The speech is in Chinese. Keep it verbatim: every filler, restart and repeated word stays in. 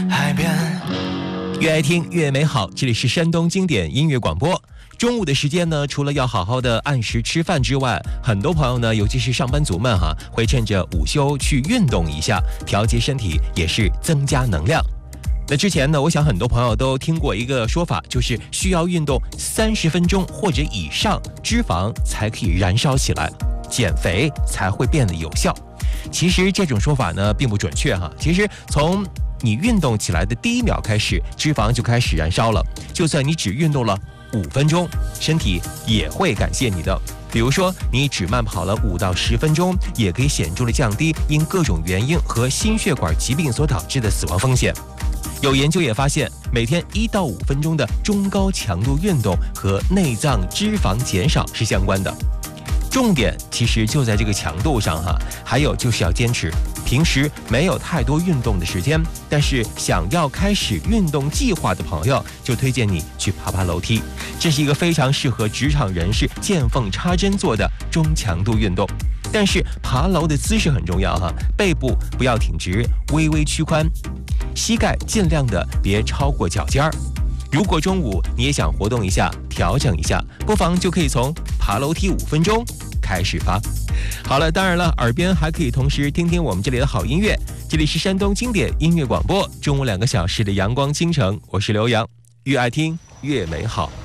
海边， 越爱听越美好。这里是山东经典音乐广播。中午的时间呢，除了要好好的按时吃饭之外，很多朋友呢，尤其是上班族们哈，会趁着午休去运动一下，调节身体，也是增加能量。那之前呢，我想很多朋友都听过一个说法，就是需要运动三十分钟或者以上，脂肪才可以燃烧起来，减肥才会变得有效。其实这种说法呢，并不准确哈。其实从你运动起来的第一秒开始，脂肪就开始燃烧了。就算你只运动了五分钟，身体也会感谢你的。比如说，你只慢跑了五到十分钟，也可以显著的降低因各种原因和心血管疾病所导致的死亡风险。有研究也发现，每天一到五分钟的中高强度运动和内脏脂肪减少是相关的。重点其实就在这个强度上哈，还有就是要坚持。平时没有太多运动的时间，但是想要开始运动计划的朋友，就推荐你去爬爬楼梯。这是一个非常适合职场人士见缝插针做的中强度运动。但是爬楼的姿势很重要哈，背部不要挺直，微微屈髋，膝盖尽量的别超过脚尖儿。如果中午你也想活动一下，调整一下，不妨就可以从爬楼梯五分钟开始吧。好了，当然了，耳边还可以同时听听我们这里的好音乐。这里是山东经典音乐广播，中午两个小时的阳光倾城，我是刘洋，越爱听越美好。